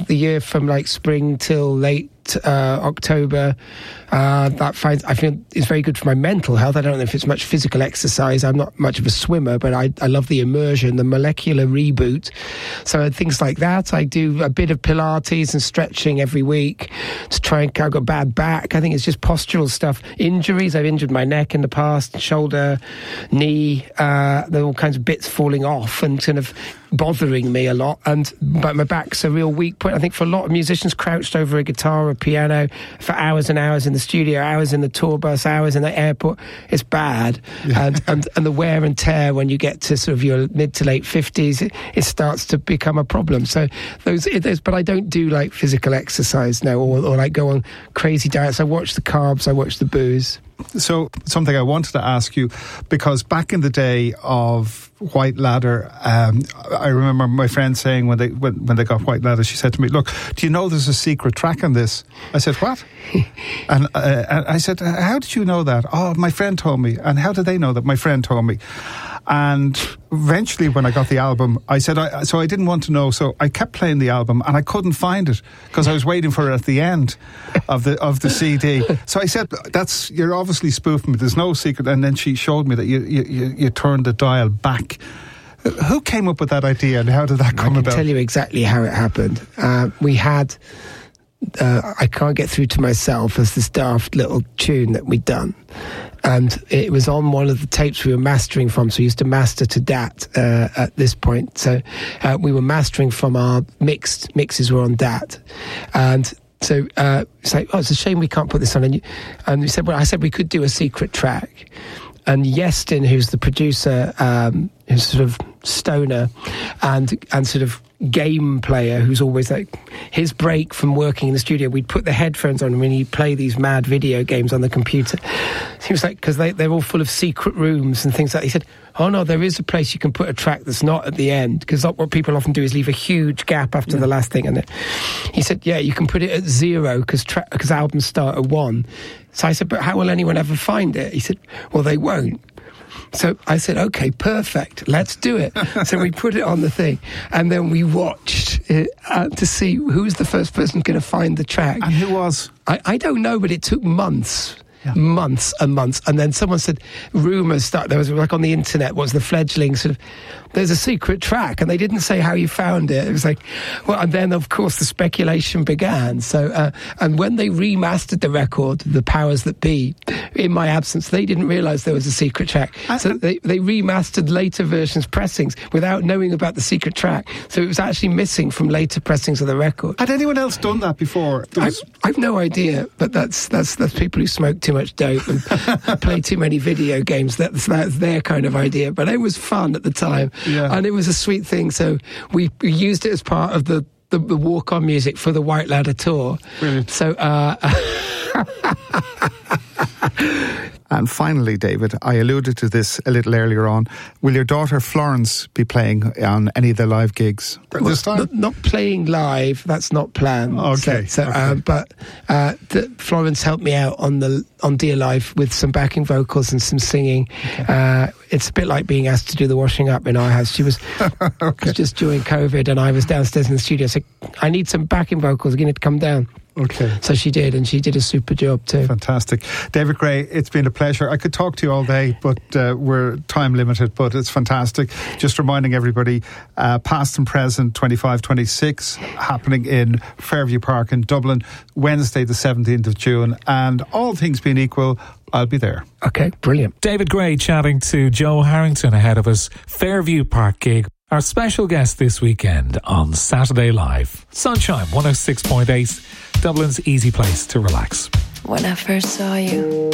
the year from like spring till late October. I feel it's very good for my mental health. I don't know if it's much physical exercise. I'm not much of a swimmer, but I love the immersion, the molecular reboot. So things like that. I do a bit of Pilates and stretching every week to try and... I've got a bad back. I think it's just postural stuff. Injuries. I've injured my neck in the past, shoulder, knee. There are all kinds of bits falling off and kind of bothering me a lot. But my back's a real weak point. I think for a lot of musicians, crouched over a guitar or piano for hours and hours in the studio, hours in the tour bus, hours in the airport, it's bad. Yeah. And the wear and tear when you get to sort of your mid to late 50s, it starts to become a problem. So but I don't do like physical exercise now or like go on crazy diets. I watch the carbs, I watch the booze. So something I wanted to ask you, because back in the day of White Ladder, I remember my friend saying when they got White Ladder, she said to me, "Look, do you know there's a secret track on this?" I said, "What?" and I said, "How did you know that?" "Oh, my friend told me." "And how did they know that?" "My friend told me." And eventually when I got the album, I said, so I didn't want to know, so I kept playing the album and I couldn't find it because I was waiting for it at the end of the CD. So I said, you're obviously spoofing me, there's no secret. And then she showed me that you turned the dial back. Who came up with that idea and how did that come about? I can tell you exactly how it happened. We had... I Can't Get Through to Myself as this daft little tune that we'd done, and it was on one of the tapes we were mastering from. So we used to master to DAT at this point. So we were mastering from our mixes were on DAT, and so it's like, it's a shame we can't put this on. And we said, I said we could do a secret track. And Yestin, who's the producer, who's sort of stoner and sort of game player, who's always like, his break from working in the studio, we'd put the headphones on when he'd play these mad video games on the computer. He was like, because they're all full of secret rooms and things like that. He said, "Oh no, there is a place you can put a track that's not at the end, because what people often do is leave a huge gap after the last thing." And he said, "Yeah, you can put it at 0 because albums start at 1. So I said, "But how will anyone ever find it?" He said, "Well, they won't." So I said, "Okay, perfect, let's do it." So we put it on the thing, and then we watched it, to see who's the first person going to find the track. And who was? I don't know, but it took months. Yeah. Months and months. And then someone said, rumours started. There was like on the internet was the fledgling sort of, there's a secret track, and they didn't say how you found it. It was like, well, and then of course the speculation began. So, and when they remastered the record, the powers that be, in my absence, they didn't realise there was a secret track. So they remastered later versions, pressings, without knowing about the secret track. So it was actually missing from later pressings of the record. Had anyone else done that before? I've no idea, but that's people who smoke too much dope and play too many video games. That's their kind of idea. But it was fun at the time, and it was a sweet thing. So we used it as part of the walk-on music for the White Ladder tour. Brilliant. So. And finally, David, I alluded to this a little earlier on. Will your daughter Florence be playing on any of the live gigs this time? Not playing live. That's not planned. Okay. But Florence helped me out on Dear Life with some backing vocals and some singing. Okay. It's a bit like being asked to do the washing up in our house. She was just during COVID, and I was downstairs in the studio. So I need some backing vocals. You need to come down. Okay. So she did, and she did a super job too. Fantastic. David Gray, it's been a pleasure. I could talk to you all day, but we're time limited, but it's fantastic. Just reminding everybody, past and present 25-26, happening in Fairview Park in Dublin, Wednesday the 17th of June, and all things being equal, I'll be there. Okay, brilliant. David Gray chatting to Joe Harrington ahead of his Fairview Park gig. Our special guest this weekend on Saturday Live. Sunshine 106.8, Dublin's easy place to relax. When I first saw you,